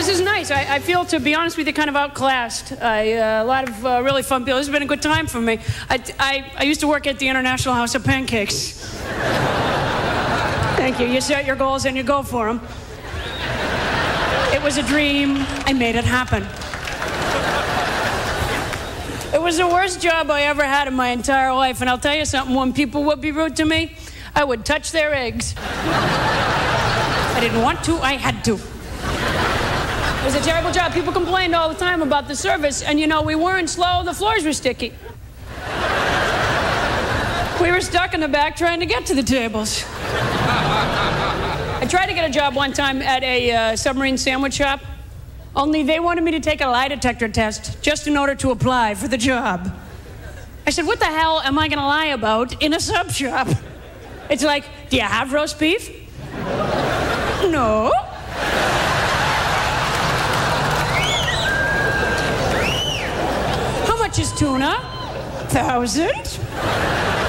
This is nice. I feel, to be honest with you, kind of outclassed. A lot of really fun people. This has been a good time for me. I used to work at the International House of Pancakes. Thank you. You set your goals and you go for them. It was a dream. I made it happen. It was the worst job I ever had in my entire life, and I'll tell you something, when people would be rude to me, I would touch their eggs. I didn't want to, I had to. It was a terrible job. People complained all the time about the service, and you know, we weren't slow, the floors were sticky. We were stuck in the back trying to get to the tables. I tried to get a job one time at a submarine sandwich shop. Only they wanted me to take a lie detector test just in order to apply for the job. I said, what the hell am I going to lie about in a sub shop? It's like, do you have roast beef? No. How much is tuna? 1,000.